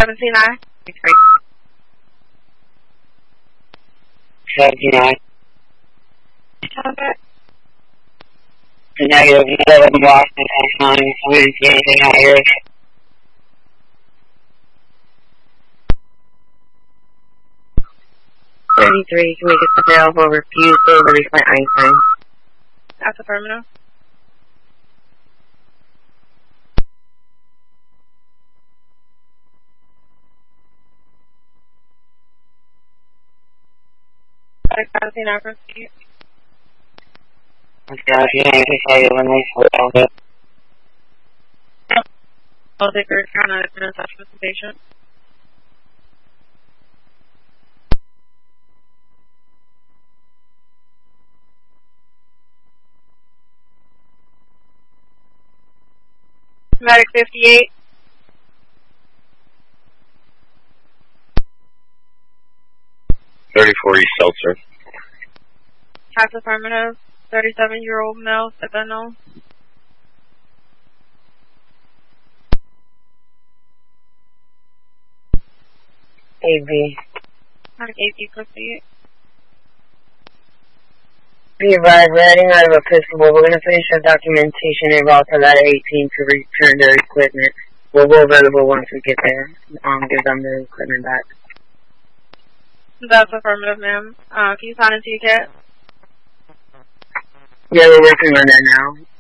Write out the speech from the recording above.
79. 79. Okay. Negative 11 Washington, 9. We didn't see anything out here. 33, can we get the available refusal release by Einstein? That's affirmative. Proceed. Okay, if you need to say when they slow it. I'll take your account out of touch with the patient. Medic 58. East Seltzer. That's affirmative. 37-year-old male, Stefano. AB. Medic 80, proceed. Be advised, we're heading out of Episcopal. We're going to finish our documentation and route to ladder 18 to return their equipment. We'll go available once we get there. Give them their equipment back. That's affirmative, ma'am. Can you sign into your kit? Yeah, we're working on that now.